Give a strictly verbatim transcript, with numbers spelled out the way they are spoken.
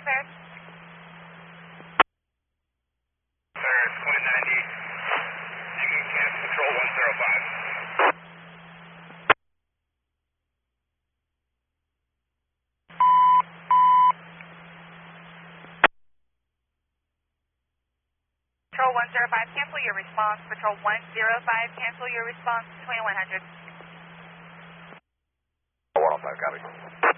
cleared. Sir, twenty ninety. Union Camp Control one zero five. Patrol one zero five, cancel your response. Patrol one zero five, cancel your response. twenty-one hundred. one oh five, copy.